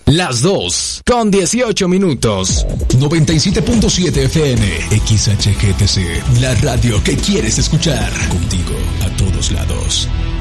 Las 2:18. 97.7 FM, XHGTC, la radio que quieres escuchar. Contigo a todos lados.